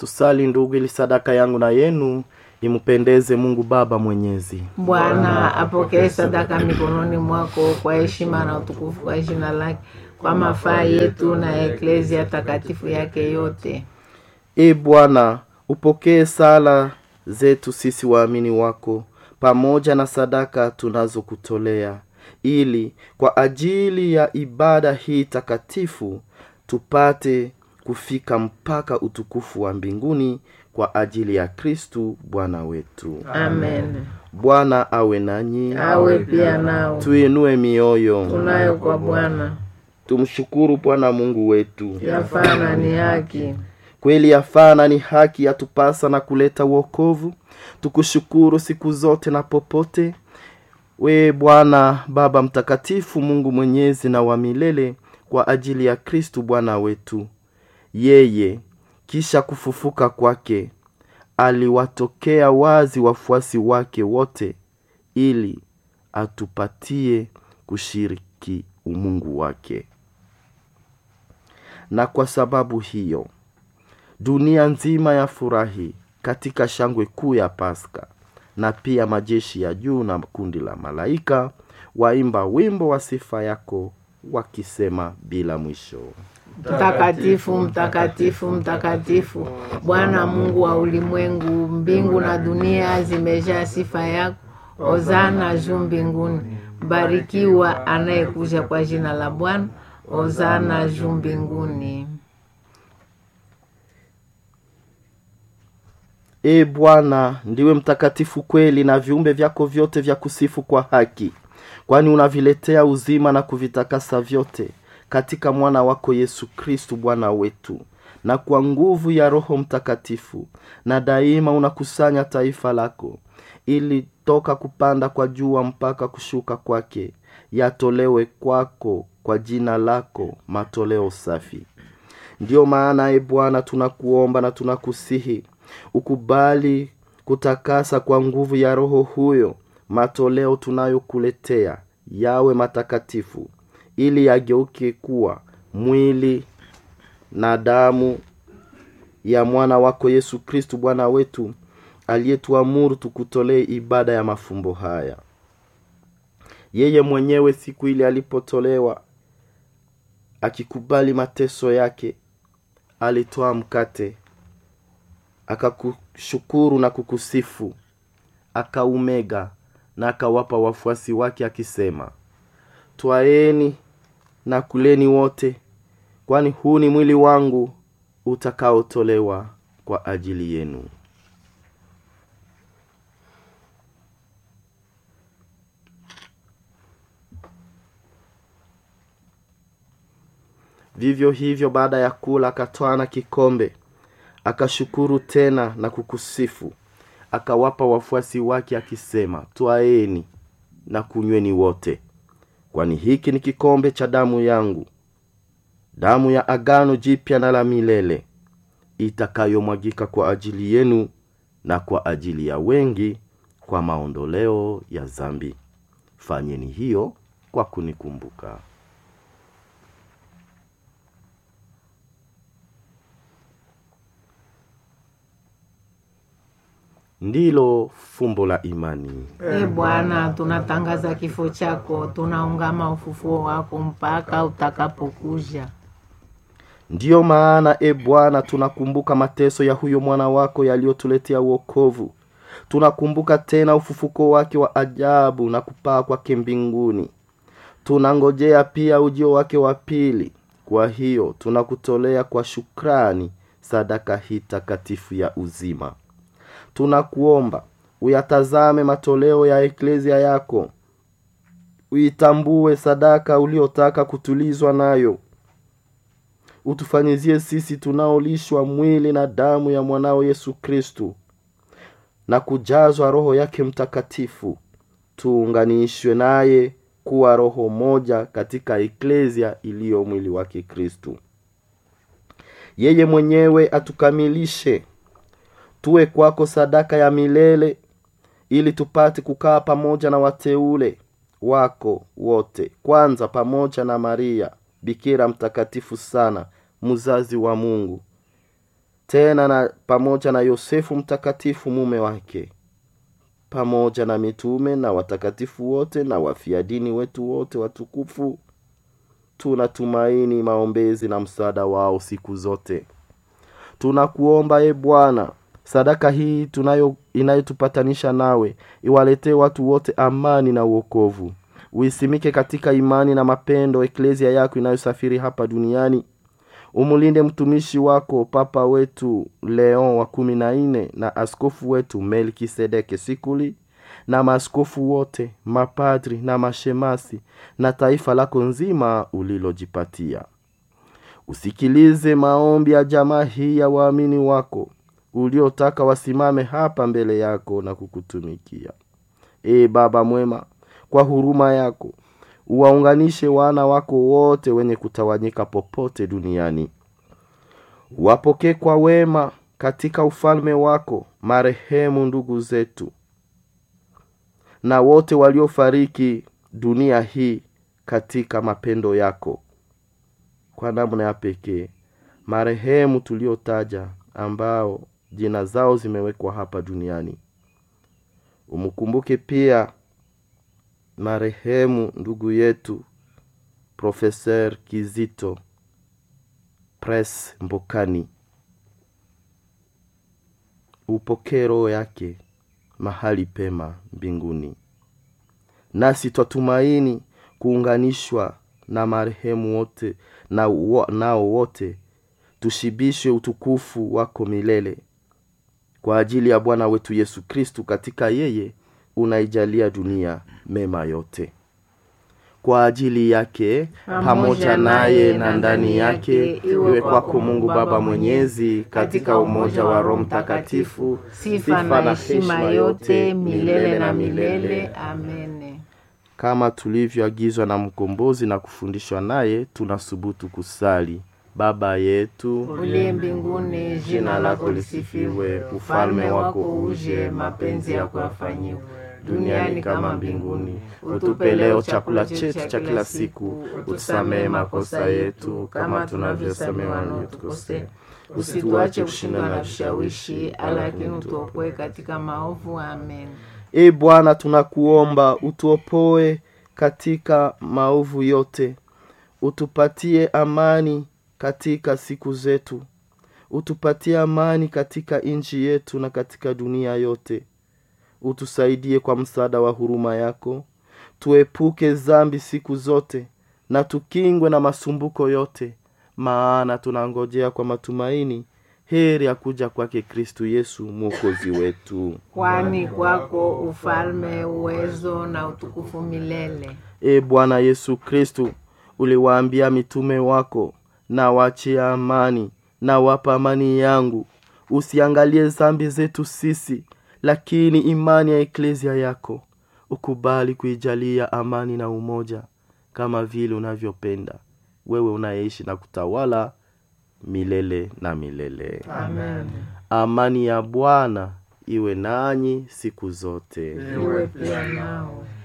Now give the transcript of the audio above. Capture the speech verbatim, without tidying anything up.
Tusali ndugu, ili sadaka yangu na yenu impendeze Mungu Baba Mwenyezi. Bwana apokee sadaka mikononi mwako kwa heshima na utukufu kwa jina lake, kwa mafaa yetu na eklezia takatifu yake yote. E Bwana, upokee sala zetu sisi waamini wako pamoja na sadaka tunazokutolea, ili kwa ajili ya ibada hii takatifu tupate kufika mpaka utukufu wa mbinguni kwa ajili ya Kristu Bwana wetu. Amen. Bwana awe nanyi, awe pia nao. Tuinue mioyo, tunayo kwa Bwana. Tumshukuru Bwana Mungu wetu. Yafaa na ni haki. Kweli yafaa na ni haki, yatupasa na kuleta wokovu. Tukushukuru siku zote na popote. We Bwana Baba mtakatifu, Mungu mwenyezi na wa milele, kwa ajili ya Kristu Bwana wetu. Yeye kisha kufufuka kwake aliwatokea wazi wafuasi wake wote, ili atupatie kushiriki umungu wake. Na kwa sababu hiyo dunia nzima ya furahi katika shangwe kuu ya Pasaka, na pia majeshi ya juu na kundi la malaika waimba wimbo wa sifa yako, wakisema bila mwisho: Mtakatifu, mtakatifu, mtakatifu, Bwana Mungu wa ulimwengu. Mbingu na dunia zimejaa sifa yako. Hosana juu mbinguni. Barikiwa anayekuja kwa jina la Bwana. Hosana juu mbinguni. E Bwana, ndiwe mtakatifu kweli, na viumbe vyako vyote vya kusifu kwa haki, kwani unaviletea uzima na kuvitakasa vyote katika mwana wako Yesu Kristu Bwana wetu, na kwa nguvu ya Roho Mtakatifu, na daima unakusanya taifa lako, ili toka kupanda kwa jua mpaka kushuka kwake yatolewe kwako kwa jina lako matoleo safi. Ndiyo maana e Bwana, tunakuomba na tunakusihi ukubali kutakasa kwa nguvu ya Roho huyo matoleo tunayokuletea yawe matakatifu, ili yageuke kuwa mwili na damu ya mwana wako Yesu Kristu Bwana wetu, aliyetuamuru tukutolee ibada ya mafumbo haya. Yeye mwenyewe siku ile alipotolewa, akikubali mateso yake, alitoa mkate, akakushukuru na kukusifu, akaumega na akawapa wafuasi wake akisema: Twaeni na kuleni wote, kwani huu ni mwili wangu utakaotolewa kwa ajili yenu. Vivyo hivyo baada ya kula akatwaa na kikombe, akashukuru tena na kukusifu, akawapa wafuasi wake akisema: Twaeni na kunyweni wote, kwani hiki ni kikombe cha damu yangu, damu ya agano jipya na la milele, itakayomwagika kwa ajili yenu na kwa ajili ya wengi kwa maondoleo ya dhambi. Fanyeni hiyo kwa kunikumbuka. Ndilo fumbo la imani. E Bwana, tunatangaza kifo chako, tunaungama ufufuo wako mpaka utakapokuja. Ndiyo maana e Bwana, tunakumbuka mateso ya huyo mwana wako yaliyotuletea wokovu. Tunakumbuka tena ufufuko wake wa ajabu na kupaa kwake mbinguni. Tunangojea pia ujio wake wa pili. Kwa hiyo tunakutolea kwa shukrani sadaka hii takatifu ya uzima. Tunakuomba uyatazame matoleo ya eklezia yako, uitambue sadaka uliotaka kutulizwa nayo. Utufanyizie sisi tunaolishwa mwili na damu ya mwanao Yesu Kristu na kujazwa Roho yake Mtakatifu, tuunganishwe naye kuwa roho moja katika eklezia iliyo mwili wake Kristu. Yeye mwenyewe atukamilishe tuwe kwako sadaka ya milele, ili tupate kukaa pamoja na wateule wako wote, kwanza pamoja na Maria Bikira mtakatifu sana, mzazi wa Mungu, tena na pamoja na Yosefu mtakatifu mume wake, pamoja na mitume na watakatifu wote na wafia dini wetu wote watukufu, tunatumaini maombezi na msaada wao siku zote. Tunakuomba e Bwana, sadaka hii tunayo inayotupatanisha nawe iwaletee watu wote amani na wokovu. Uisimike katika imani na mapendo eklezia yako inayosafiri hapa duniani. Umulinde mtumishi wako Papa wetu Leon wa kumi na nne na askofu wetu Melkisedeke Sikuli na maaskofu wote, mapadri na mashemasi na taifa lako nzima ulilojipatia. Usikilize maombi ya jamaa hii ya waamini wako uliotaka wasimame hapa mbele yako na kukutumikia. E Baba mwema, kwa huruma yako uwaunganishe wana wako wote wenye kutawanyika popote duniani. Wapokee kwa wema katika ufalme wako marehemu ndugu zetu na wote waliofariki dunia hii katika mapendo yako. Kwa namna ya pekee marehemu tuliotaja ambao jina zao zimewekwa hapa duniani. Umukumbuke pia marehemu ndugu yetu Professeur Kizito Press Mbokani. Upokee roho yake mahali pema mbinguni. Nasi twatumaini kuunganishwa na marehemu wote na uo, nao wote tushibishe utukufu wako milele. Kwa ajili ya Bwana wetu Yesu Kristu, katika yeye unaijalia dunia mema yote. Kwa ajili yake, pamoja naye na ndani yake, iwe kwako Mungu Baba Mwenyezi, katika umoja wa Roho Mtakatifu, sifa na heshima yote milele na milele. Amen. Kama tulivyoagizwa na mkombozi na kufundishwa naye, tunasubutu kusali: Baba yetu uliye mbinguni, jina lako lisifiwe, ufalme wako uje, mapenzi yako yafanyike duniani kama mbinguni. Utupe leo chakula chetu cha kila siku, utusamehe makosa yetu kama tunavyosamehe waliotukosea, usituache kushindwa na vishawishi, lakini utuopoe katika maovu. Amen. E Bwana, tunakuomba utuopoe katika maovu yote, utupatie amani katika siku zetu, utupatie amani katika nchi yetu na katika dunia yote. Utusaidie kwa msaada wa huruma yako, tuepuke dhambi siku zote na tukingwe na masumbuko yote, maana tunangojea kwa matumaini heri ya kuja kwake Kristo Yesu Mwokozi wetu. Kwani kwako ufalme, uwezo na utukufu milele. E Bwana Yesu Kristo, uliwaambia mitume wako, na waachie amani, na wapa amani yangu. Usiangalie dhambi zetu sisi, lakini imani ya eklezia yako. Ukubali kuijalia amani na umoja kama vile unavyopenda, wewe unaishi na kutawala milele na milele. Amen. Amani ya Bwana iwe nanyi siku zote. Iwe pia nao.